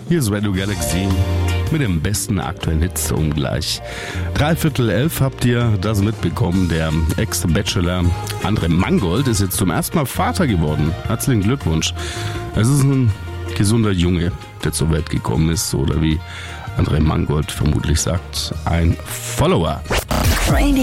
Hier ist Radio Galaxy mit dem besten aktuellen Hits um gleich 10:45 habt ihr das mitbekommen. Der Ex-Bachelor André Mangold ist jetzt zum ersten Mal Vater geworden. Herzlichen Glückwunsch. Es ist ein gesunder Junge, der zur Welt gekommen ist, oder wie André Mangold vermutlich sagt, ein Follower.